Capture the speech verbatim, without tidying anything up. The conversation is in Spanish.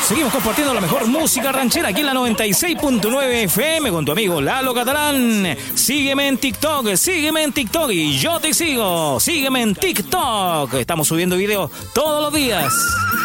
Seguimos compartiendo la mejor música ranchera aquí en la noventa y seis punto nueve F M con tu amigo Lalo Catalán. Sígueme en TikTok, sígueme en TikTok y yo te sigo. Sígueme en TikTok. Estamos subiendo videos todos los días.